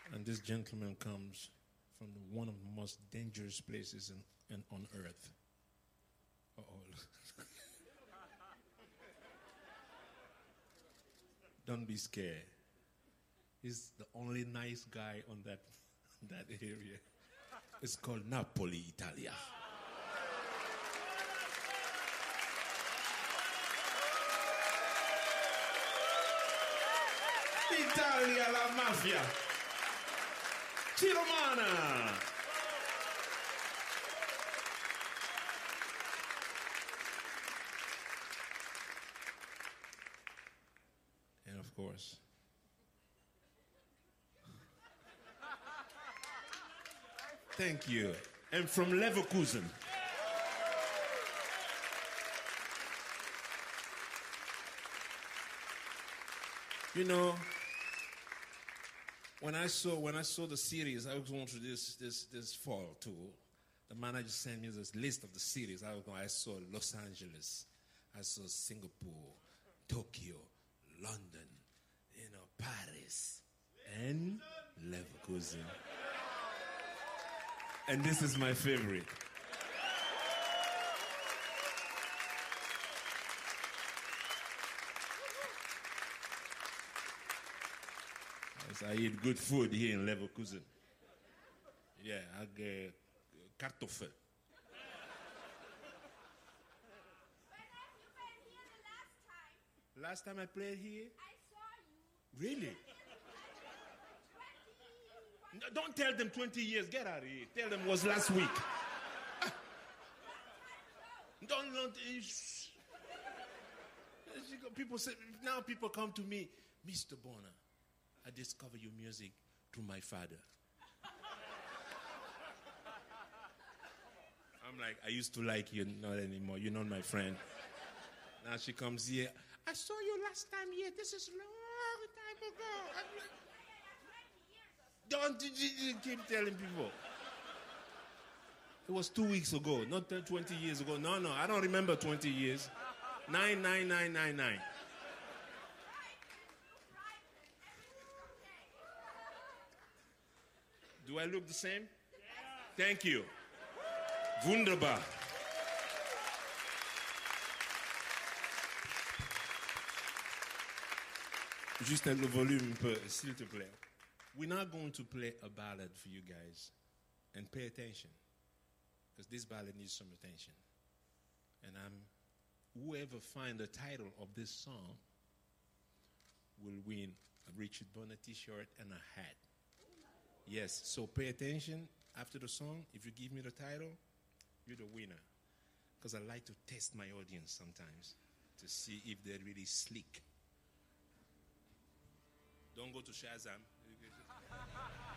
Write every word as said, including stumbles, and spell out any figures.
And this gentleman comes from the, one of the most dangerous places in, in, on earth. Uh-oh. Don't be scared. He's the only nice guy on that, that area. It's called Napoli, Italia. Italia, la mafia. Ciromana. And of course, thank you. And from Leverkusen. You know, when I saw when I saw the series, I was going through this this this fall too. The manager sent me this list of the cities. I was going, I saw Los Angeles, I saw Singapore, Tokyo, London, you know, Paris, and Leverkusen. And this is my favorite. Yes, I eat good food here in Leverkusen. Yeah, I get Kartoffel. When have you been here the last time? Last time I played here? I saw you. Really? twenty. No, don't tell them twenty years. Get out of here. Tell them it was last week. Don't, don't. Shh. People say, now people come to me, Mister Bonner, I discovered your music through my father. I'm like, I used to like you, not anymore. You're not my friend. Now she comes here. I saw you last time here. This is a long time ago. I'm like, don't keep telling people. It was two weeks ago, not twenty years ago. No, no, I don't remember twenty years. Nine, nine, nine, nine, nine. Do I look the same? Thank you. Wunderbar. Juste le volume un peu, s'il te plaît. We're not going to play a ballad for you guys. And pay attention. Because this ballad needs some attention. And I'm, whoever finds the title of this song will win a Richard Bonner t-shirt and a hat. Yes, so pay attention. After the song, if you give me the title, you're the winner. Because I like to test my audience sometimes to see if they're really slick. Don't go to Shazam.